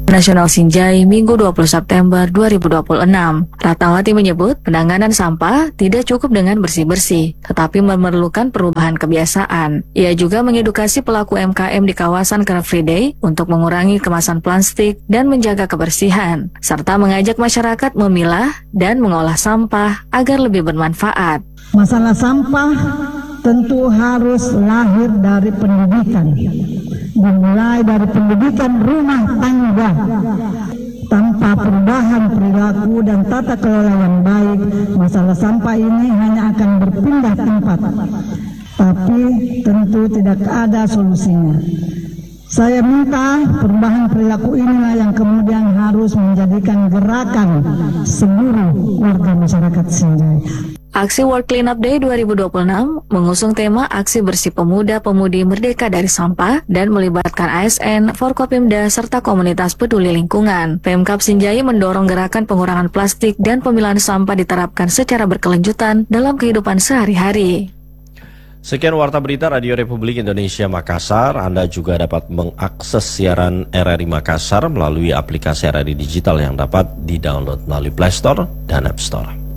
Nasional Sinjai Minggu 20 September 2026. Ratnawati menyebut penanganan sampah tidak cukup dengan bersih-bersih, tetapi memerlukan perubahan kebiasaan. Ia juga mengedukasi pelaku UMKM di kawasan Car Free Day untuk mengurangi kemasan plastik dan menjaga kebersihan, serta mengajak masyarakat memilah dan mengolah sampah agar lebih bermanfaat. Masalah sampah tentu harus lahir dari pendidikan. Dimulai dari pendidikan rumah tangga. Tanpa perubahan perilaku dan tata kelola yang baik, masalah sampah ini hanya akan berpindah tempat. Tapi tentu tidak ada solusinya. Saya minta perubahan perilaku inilah yang kemudian harus menjadikan gerakan seluruh warga masyarakat Sinjai. Aksi World Cleanup Day 2026 mengusung tema Aksi Bersih Pemuda-Pemudi Merdeka dari Sampah dan melibatkan ASN, Forkopimda, serta komunitas peduli lingkungan. Pemkab Sinjai mendorong gerakan pengurangan plastik dan pemilahan sampah diterapkan secara berkelanjutan dalam kehidupan sehari-hari. Sekian Warta Berita Radio Republik Indonesia Makassar. Anda juga dapat mengakses siaran RRI Makassar melalui aplikasi RRI Digital yang dapat di-download melalui Play Store dan App Store.